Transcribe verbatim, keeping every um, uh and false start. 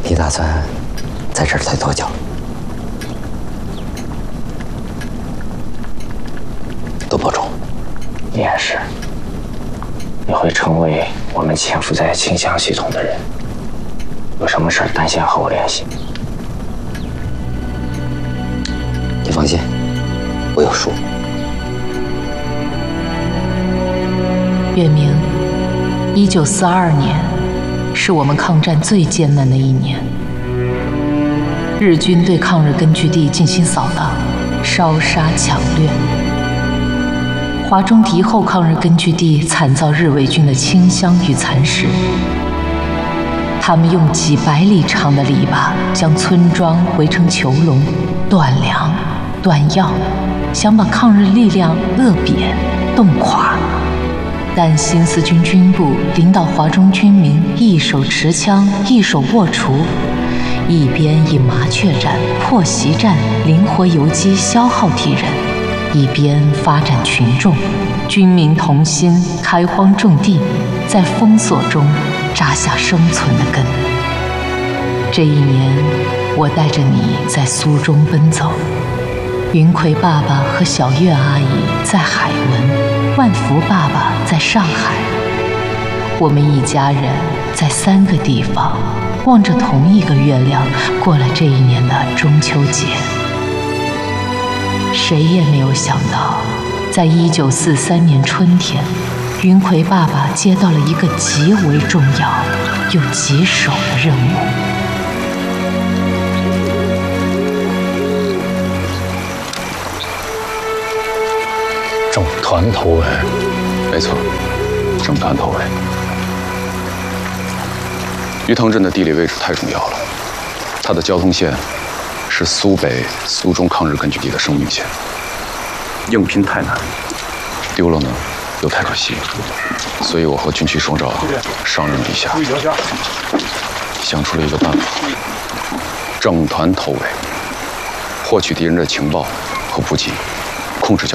你打算在这儿待多久？多保重。 你也是。你会成为我们潜伏在清乡系统的人。有什么事儿单线和我联系。 你放心，我有数。 月明，一九四二年，是我们抗战最艰难的一年。日军对抗日根据地进行扫荡、烧杀抢掠。华中敌后抗日根据地惨遭日伪军的清乡与蚕食。他们用几百里长的篱笆将村庄围成囚笼，断粮、断药，想把抗日力量饿扁、冻垮。但新四军军部领导华中军民一手持枪，一手握锄，一边以麻雀战、破袭战灵活游击消耗敌人，一边发展群众，军民同心，开荒种地，在封锁中扎下生存的根。这一年，我带着你在苏中奔走，云葵爸爸和小月阿姨在海文，万福爸爸在上海。我们一家人在三个地方，望着同一个月亮，过了这一年的中秋节。谁也没有想到，在一九四三年春天，云葵爸爸接到了一个极为重要又棘手的任务。 整团头尾， 没错，整团头尾。鱼藤镇的地理位置太重要了，它的交通线是苏北、苏中抗日根据地的生命线，应拼太难，丢了呢又太可惜，所以我和军区首长商量了一下，想出了一个办法：整团头尾，获取敌人的情报和补给，控制交